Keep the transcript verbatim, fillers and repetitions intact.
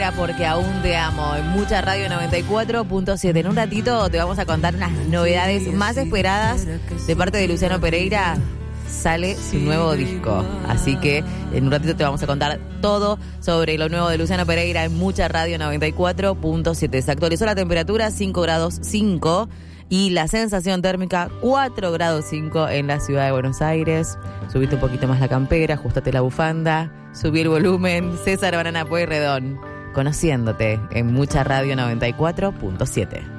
Pereira, porque aún te amo. En Mucha Radio noventa y cuatro punto siete. En un ratito te vamos a contar unas novedades más esperadas de parte de Luciano Pereira. Sale su nuevo disco. Así que en un ratito te vamos a contar todo sobre lo nuevo de Luciano Pereira en Mucha Radio noventa y cuatro punto siete. Se actualizó la temperatura cinco grados cinco y la sensación térmica cuatro grados cinco en la ciudad de Buenos Aires. Subiste un poquito más la campera, ajustate la bufanda, subí el volumen. César Banana Pueyrredón, conociéndote en Mucha Radio noventa y cuatro punto siete.